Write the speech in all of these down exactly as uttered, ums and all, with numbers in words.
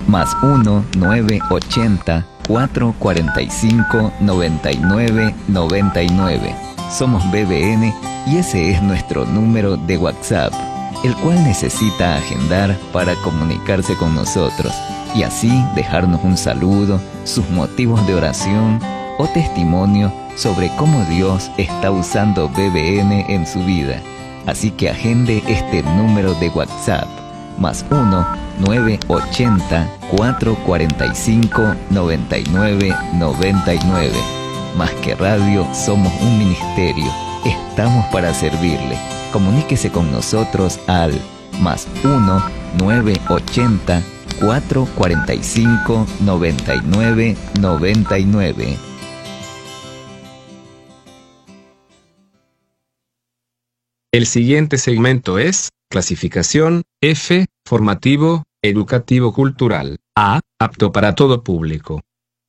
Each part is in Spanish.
Más uno nueve ochenta, cuatro cuarenta y cinco, noventa y nueve, noventa y nueve. Somos B B N y ese es nuestro número de WhatsApp, el cual necesita agendar para comunicarse con nosotros y así dejarnos un saludo, sus motivos de oración o testimonio sobre cómo Dios está usando B B N en su vida. Así que agende este número de WhatsApp, más uno nueve ochenta, cuatro cuarenta y cinco, noventa y nueve, noventa y nueve. Más que radio, somos un ministerio. Estamos para servirle. Comuníquese con nosotros al más uno nueve ochenta, cuatro cuarenta y cinco, noventa y nueve, noventa y nueve. El siguiente segmento es clasificación F, formativo, educativo cultural. A, apto para todo público.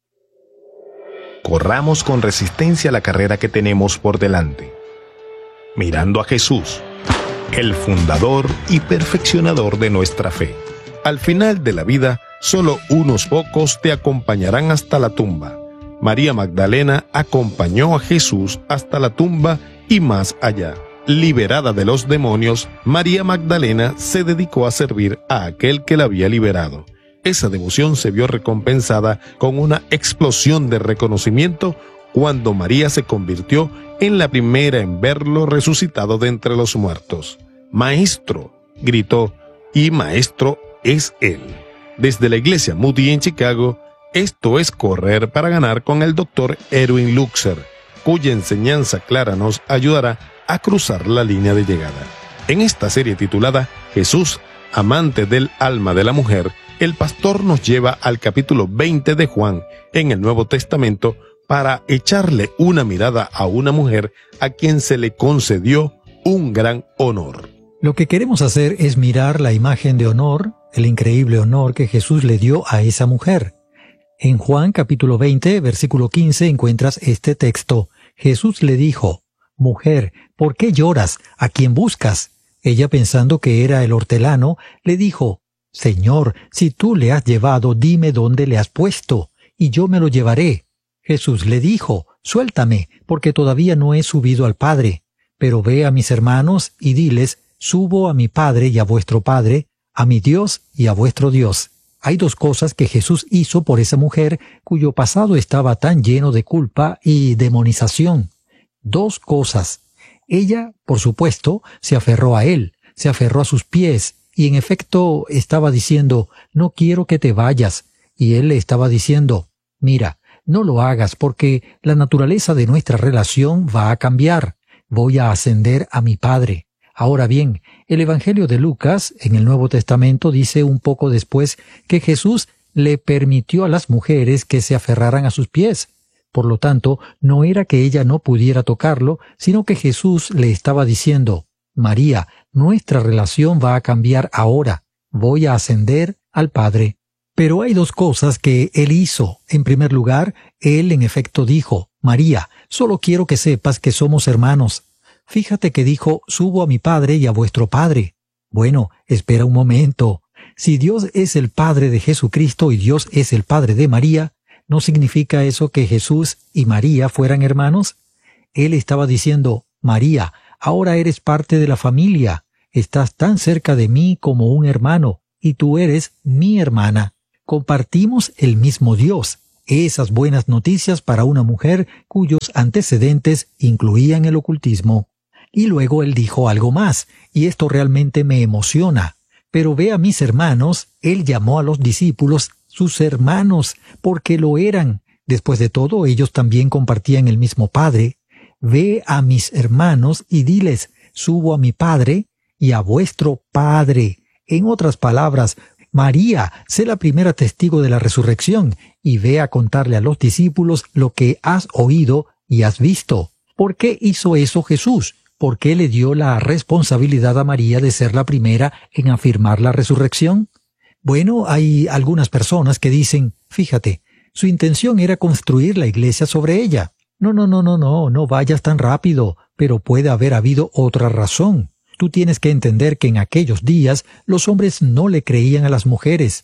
Corramos con resistencia la carrera que tenemos por delante, mirando a Jesús, el fundador y perfeccionador de nuestra fe. Al final de la vida, solo unos pocos te acompañarán hasta la tumba. María Magdalena acompañó a Jesús hasta la tumba y más allá. Liberada de los demonios, María Magdalena se dedicó a servir a aquel que la había liberado. Esa devoción se vio recompensada con una explosión de reconocimiento cuando María se convirtió en la primera en verlo resucitado de entre los muertos. «Maestro», gritó, y maestro es él. Desde la iglesia Moody en Chicago, esto es Correr para Ganar con el doctor Erwin Luxer, cuya enseñanza clara nos ayudará a cruzar la línea de llegada. En esta serie titulada Jesús, amante del alma de la mujer, el pastor nos lleva al capítulo veinte de Juan en el Nuevo Testamento para echarle una mirada a una mujer a quien se le concedió un gran honor. Lo que queremos hacer es mirar la imagen de honor, el increíble honor que Jesús le dio a esa mujer. En Juan capítulo veinte, versículo quince, encuentras este texto. Jesús le dijo: «Mujer, ¿por qué lloras? ¿A quién buscas?» Ella, pensando que era el hortelano, le dijo: «Señor, si tú le has llevado, dime dónde le has puesto, y yo me lo llevaré». Jesús le dijo: «Suéltame, porque todavía no he subido al Padre. Pero ve a mis hermanos y diles: subo a mi Padre y a vuestro Padre, a mi Dios y a vuestro Dios». Hay dos cosas que Jesús hizo por esa mujer cuyo pasado estaba tan lleno de culpa y demonización. Dos cosas. Ella, por supuesto, se aferró a él, se aferró a sus pies, y en efecto estaba diciendo: «No quiero que te vayas». Y él le estaba diciendo: «Mira, no lo hagas porque la naturaleza de nuestra relación va a cambiar. Voy a ascender a mi Padre». Ahora bien, el Evangelio de Lucas, en el Nuevo Testamento, dice un poco después que Jesús le permitió a las mujeres que se aferraran a sus pies. Por lo tanto, no era que ella no pudiera tocarlo, sino que Jesús le estaba diciendo: «María, nuestra relación va a cambiar ahora. Voy a ascender al Padre». Pero hay dos cosas que él hizo. En primer lugar, él en efecto dijo: «María, solo quiero que sepas que somos hermanos». Fíjate que dijo: «Subo a mi Padre y a vuestro Padre». Bueno, espera un momento. Si Dios es el Padre de Jesucristo y Dios es el Padre de María, ¿no significa eso que Jesús y María fueran hermanos? Él estaba diciendo: «María, ahora eres parte de la familia. Estás tan cerca de mí como un hermano, y tú eres mi hermana. Compartimos el mismo Dios». Esas buenas noticias para una mujer cuyos antecedentes incluían el ocultismo. Y luego él dijo algo más, y esto realmente me emociona. «Pero ve a mis hermanos», él llamó a los discípulos sus hermanos, porque lo eran. Después de todo, ellos también compartían el mismo Padre. «Ve a mis hermanos y diles: subo a mi Padre y a vuestro Padre». En otras palabras, María, sé la primera testigo de la resurrección y ve a contarle a los discípulos lo que has oído y has visto. ¿Por qué hizo eso Jesús? ¿Por qué le dio la responsabilidad a María de ser la primera en afirmar la resurrección? Bueno, hay algunas personas que dicen: «Fíjate, su intención era construir la iglesia sobre ella». No, no, no, no, no, no vayas tan rápido, pero puede haber habido otra razón. Tú tienes que entender que en aquellos días los hombres no le creían a las mujeres.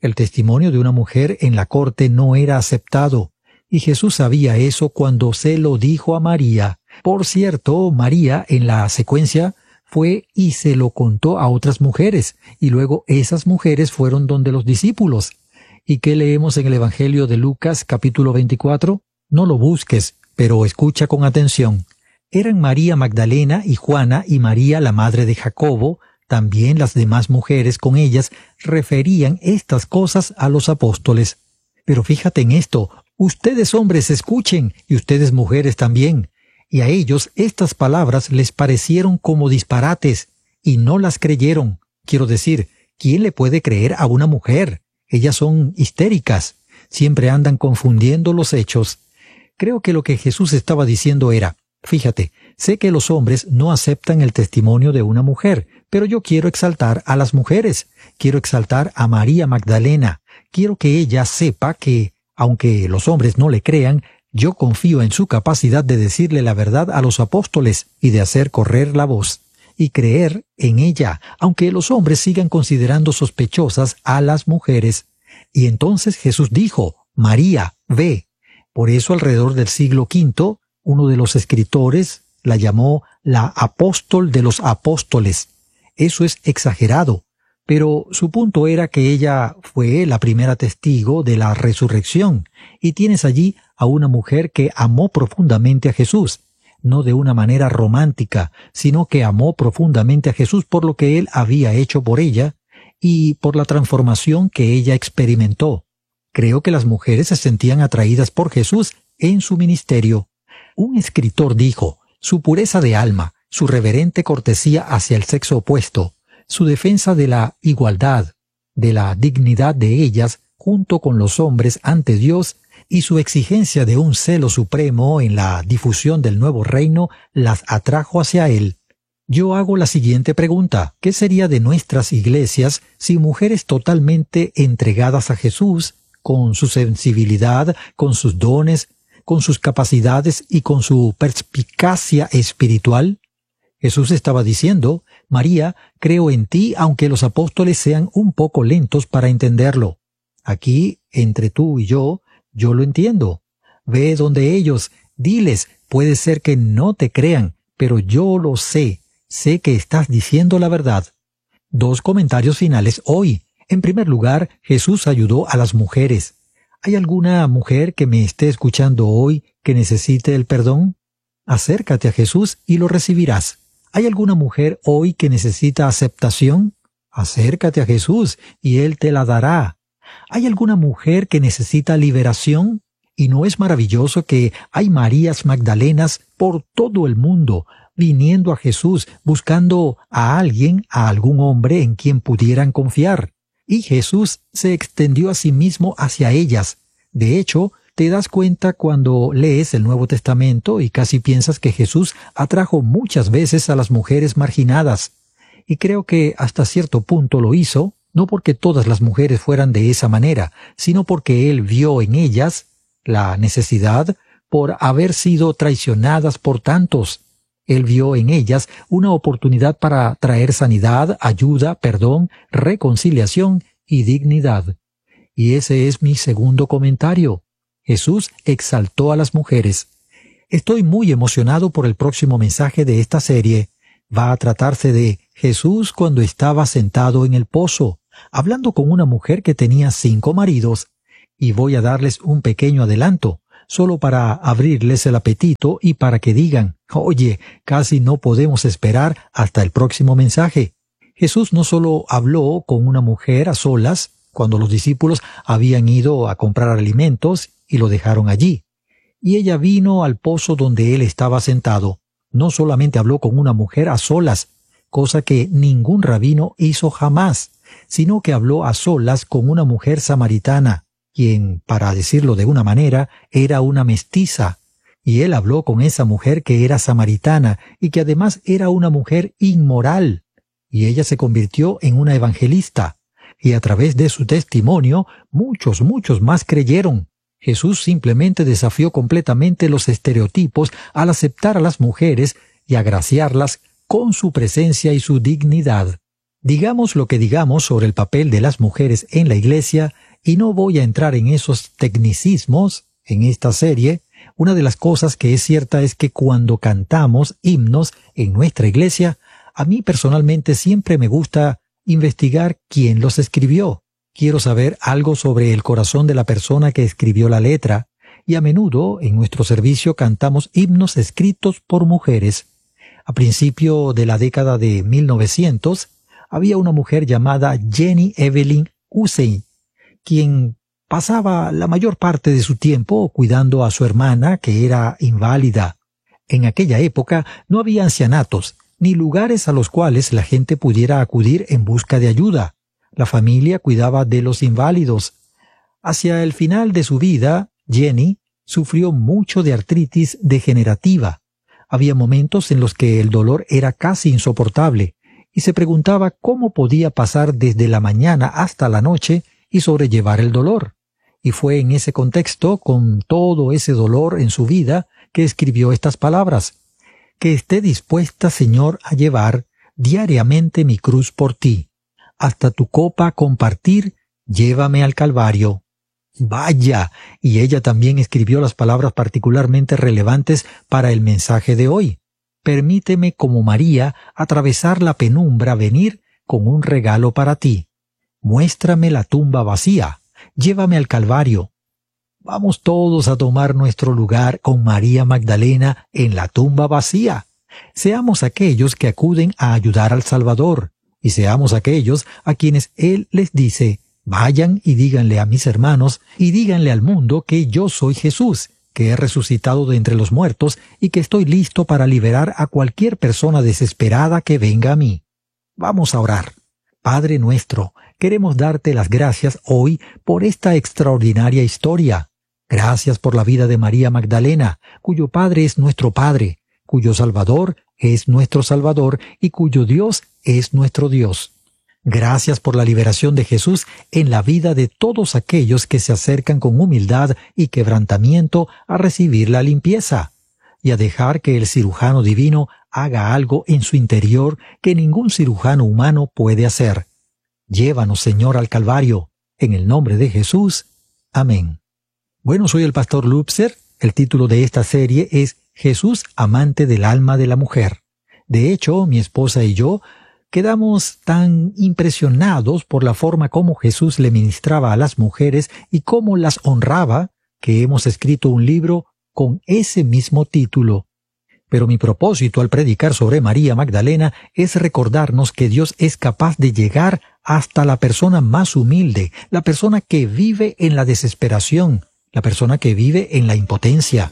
El testimonio de una mujer en la corte no era aceptado, y Jesús sabía eso cuando se lo dijo a María. Por cierto, María, en la secuencia, fue y se lo contó a otras mujeres, y luego esas mujeres fueron donde los discípulos. ¿Y qué leemos en el Evangelio de Lucas, capítulo veinticuatro? No lo busques, pero escucha con atención. Eran María Magdalena y Juana y María la madre de Jacobo. También las demás mujeres con ellas referían estas cosas a los apóstoles. Pero fíjate en esto, ustedes hombres escuchen, y ustedes mujeres también. Y a ellos estas palabras les parecieron como disparates, y no las creyeron. Quiero decir, ¿quién le puede creer a una mujer? Ellas son histéricas, siempre andan confundiendo los hechos. Creo que lo que Jesús estaba diciendo era, fíjate, sé que los hombres no aceptan el testimonio de una mujer, pero yo quiero exaltar a las mujeres, quiero exaltar a María Magdalena, quiero que ella sepa que, aunque los hombres no le crean, yo confío en su capacidad de decirle la verdad a los apóstoles y de hacer correr la voz, y creer en ella, aunque los hombres sigan considerando sospechosas a las mujeres. Y entonces Jesús dijo, María, ve. Por eso alrededor del siglo quinto, uno de los escritores la llamó la apóstol de los apóstoles. Eso es exagerado, pero su punto era que ella fue la primera testigo de la resurrección, y tienes allí a una mujer que amó profundamente a Jesús, no de una manera romántica, sino que amó profundamente a Jesús por lo que él había hecho por ella y por la transformación que ella experimentó. Creo que las mujeres se sentían atraídas por Jesús en su ministerio. Un escritor dijo, su pureza de alma, su reverente cortesía hacia el sexo opuesto, su defensa de la igualdad, de la dignidad de ellas junto con los hombres ante Dios y su exigencia de un celo supremo en la difusión del nuevo reino las atrajo hacia él. Yo hago la siguiente pregunta, ¿qué sería de nuestras iglesias si mujeres totalmente entregadas a Jesús, con su sensibilidad, con sus dones, con sus capacidades y con su perspicacia espiritual? Jesús estaba diciendo, María, creo en ti aunque los apóstoles sean un poco lentos para entenderlo. Aquí, entre tú y yo, yo lo entiendo. Ve donde ellos, diles, puede ser que no te crean, pero yo lo sé, sé que estás diciendo la verdad. Dos comentarios finales hoy. En primer lugar, Jesús ayudó a las mujeres. ¿Hay alguna mujer que me esté escuchando hoy que necesite el perdón? Acércate a Jesús y lo recibirás. ¿Hay alguna mujer hoy que necesita aceptación? Acércate a Jesús y Él te la dará. ¿Hay alguna mujer que necesita liberación? ¿Y no es maravilloso que hay Marías Magdalenas por todo el mundo, viniendo a Jesús, buscando a alguien, a algún hombre en quien pudieran confiar? Y Jesús se extendió a sí mismo hacia ellas. De hecho, te das cuenta cuando lees el Nuevo Testamento y casi piensas que Jesús atrajo muchas veces a las mujeres marginadas. Y creo que hasta cierto punto lo hizo, no porque todas las mujeres fueran de esa manera, sino porque Él vio en ellas la necesidad por haber sido traicionadas por tantos. Él vio en ellas una oportunidad para traer sanidad, ayuda, perdón, reconciliación y dignidad. Y ese es mi segundo comentario. Jesús exaltó a las mujeres. Estoy muy emocionado por el próximo mensaje de esta serie. Va a tratarse de Jesús cuando estaba sentado en el pozo, hablando con una mujer que tenía cinco maridos. Y voy a darles un pequeño adelanto, solo para abrirles el apetito y para que digan, oye, casi no podemos esperar hasta el próximo mensaje. Jesús no solo habló con una mujer a solas, cuando los discípulos habían ido a comprar alimentos y lo dejaron allí, y ella vino al pozo donde él estaba sentado. No solamente habló con una mujer a solas, cosa que ningún rabino hizo jamás, sino que habló a solas con una mujer samaritana, quien, para decirlo de una manera, era una mestiza, y él habló con esa mujer que era samaritana y que además era una mujer inmoral, y ella se convirtió en una evangelista, y a través de su testimonio muchos, muchos más creyeron. Jesús simplemente desafió completamente los estereotipos al aceptar a las mujeres y agraciarlas con su presencia y su dignidad. Digamos lo que digamos sobre el papel de las mujeres en la iglesia, y no voy a entrar en esos tecnicismos en esta serie, una de las cosas que es cierta es que cuando cantamos himnos en nuestra iglesia, a mí personalmente siempre me gusta investigar quién los escribió. Quiero saber algo sobre el corazón de la persona que escribió la letra, y a menudo en nuestro servicio cantamos himnos escritos por mujeres. A principio de la década de mil novecientos, había una mujer llamada Jenny Evelyn Hussein, quien pasaba la mayor parte de su tiempo cuidando a su hermana, que era inválida. En aquella época no había ancianatos, ni lugares a los cuales la gente pudiera acudir en busca de ayuda. La familia cuidaba de los inválidos. Hacia el final de su vida, Jenny sufrió mucho de artritis degenerativa. Había momentos en los que el dolor era casi insoportable, y se preguntaba cómo podía pasar desde la mañana hasta la noche y sobrellevar el dolor. Y fue en ese contexto, con todo ese dolor en su vida, que escribió estas palabras: «Que esté dispuesta, Señor, a llevar diariamente mi cruz por ti. Hasta tu copa compartir, llévame al Calvario». ¡Vaya! Y ella también escribió las palabras particularmente relevantes para el mensaje de hoy. «Permíteme, como María, atravesar la penumbra, venir con un regalo para ti. Muéstrame la tumba vacía, llévame al Calvario». Vamos todos a tomar nuestro lugar con María Magdalena en la tumba vacía. Seamos aquellos que acuden a ayudar al Salvador, y seamos aquellos a quienes Él les dice: «Vayan y díganle a mis hermanos y díganle al mundo que yo soy Jesús, que he resucitado de entre los muertos y que estoy listo para liberar a cualquier persona desesperada que venga a mí». Vamos a orar. Padre nuestro, queremos darte las gracias hoy por esta extraordinaria historia. Gracias por la vida de María Magdalena, cuyo Padre es nuestro Padre, cuyo Salvador es nuestro Salvador y cuyo Dios es nuestro Dios. Gracias por la liberación de Jesús en la vida de todos aquellos que se acercan con humildad y quebrantamiento a recibir la limpieza y a dejar que el cirujano divino haga algo en su interior que ningún cirujano humano puede hacer. Llévanos, Señor, al Calvario, en el nombre de Jesús. Amén. Bueno, soy el pastor Lupser. El título de esta serie es Jesús, amante del alma de la mujer. De hecho, mi esposa y yo quedamos tan impresionados por la forma como Jesús le ministraba a las mujeres y cómo las honraba, que hemos escrito un libro con ese mismo título. Pero mi propósito al predicar sobre María Magdalena es recordarnos que Dios es capaz de llegar hasta la persona más humilde, la persona que vive en la desesperación, la persona que vive en la impotencia.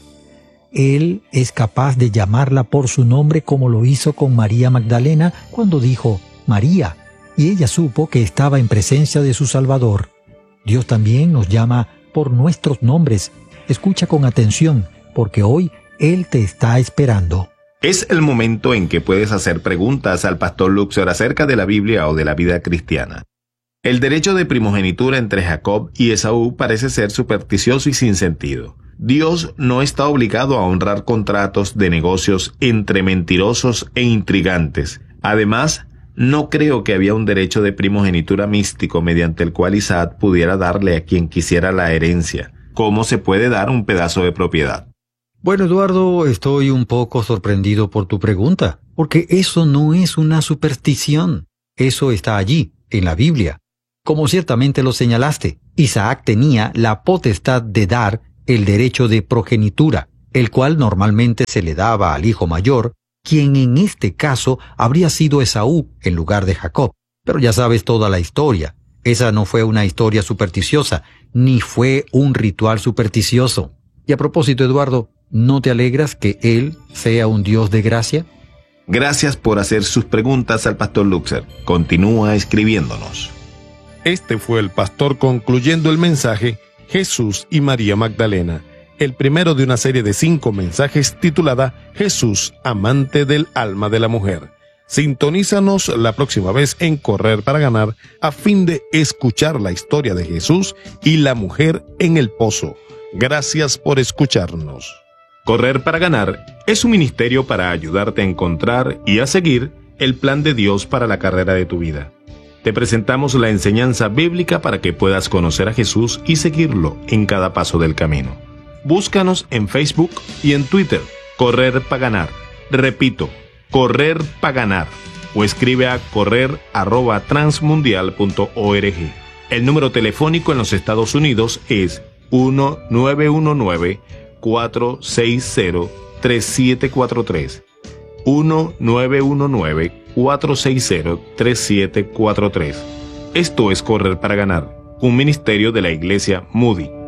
Él es capaz de llamarla por su nombre como lo hizo con María Magdalena cuando dijo María, y ella supo que estaba en presencia de su Salvador. Dios también nos llama por nuestros nombres. Escucha con atención, porque hoy Él te está esperando. Es el momento en que puedes hacer preguntas al pastor Luxor acerca de la Biblia o de la vida cristiana. El derecho de primogenitura entre Jacob y Esaú parece ser supersticioso y sin sentido. Dios no está obligado a honrar contratos de negocios entre mentirosos e intrigantes. Además, no creo que había un derecho de primogenitura místico mediante el cual Isaac pudiera darle a quien quisiera la herencia. ¿Cómo se puede dar un pedazo de propiedad? Bueno, Eduardo, estoy un poco sorprendido por tu pregunta, porque eso no es una superstición. Eso está allí, en la Biblia. Como ciertamente lo señalaste, Isaac tenía la potestad de dar el derecho de progenitura, el cual normalmente se le daba al hijo mayor, quien en este caso habría sido Esaú en lugar de Jacob. Pero ya sabes toda la historia. Esa no fue una historia supersticiosa, ni fue un ritual supersticioso. Y a propósito, Eduardo, ¿no te alegras que Él sea un Dios de gracia? Gracias por hacer sus preguntas al pastor Luxor. Continúa escribiéndonos. Este fue el pastor concluyendo el mensaje Jesús y María Magdalena, el primero de una serie de cinco mensajes titulada Jesús, amante del alma de la mujer. Sintonízanos la próxima vez en Correr para Ganar a fin de escuchar la historia de Jesús y la mujer en el pozo. Gracias por escucharnos. Correr para Ganar es un ministerio para ayudarte a encontrar y a seguir el plan de Dios para la carrera de tu vida. Te presentamos la enseñanza bíblica para que puedas conocer a Jesús y seguirlo en cada paso del camino. Búscanos en Facebook y en Twitter, Correr para Ganar. Repito, Correr para Ganar. O escribe a correr arroba transmundial punto org. El número telefónico en los Estados Unidos es uno nueve uno nueve, cuatro seis cero, tres siete cuatro tres. uno nueve uno nueve, cuatro seis cero, tres siete cuatro tres. Esto es Correr para Ganar, un ministerio de la Iglesia Moody.